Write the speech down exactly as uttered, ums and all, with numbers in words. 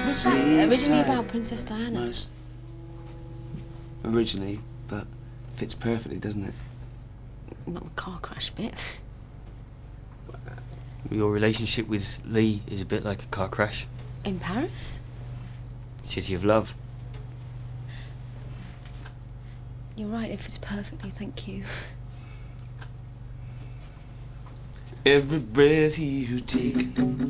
Was that originally about Princess Diana? Nice. Originally, but fits perfectly, doesn't it? Not the car crash bit. Your relationship with Lee is a bit like a car crash. In Paris? City of Love. You're right, it fits perfectly, thank you. Every breath you take